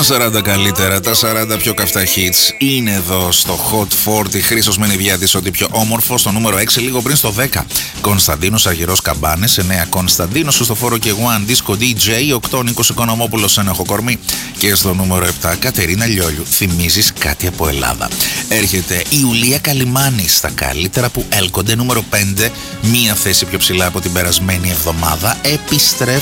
Τα 40 καλύτερα, τα 40 πιο καυτά hits είναι εδώ στο Hot 40. Χρήστος Μενιδιάτης, ό,τι πιο όμορφο. Στο νούμερο 6, λίγο πριν στο 10. Κωνσταντίνος Αργυρός Καμπάνες. 9, Κωνσταντίνος Χριστοφόρο και One Disco DJ. 8, Νίκος Οικονομόπουλος, Ένοχο Κορμί. Και στο νούμερο 7, Κατερίνα Λιόλιου. Θυμίζεις κάτι από Ελλάδα. Έρχεται η Ιουλία Καλιμάνη στα καλύτερα που έλκονται. Νούμερο 5, μία θέση πιο ψηλά από την περασμένη εβδομάδα. Επιστρέφει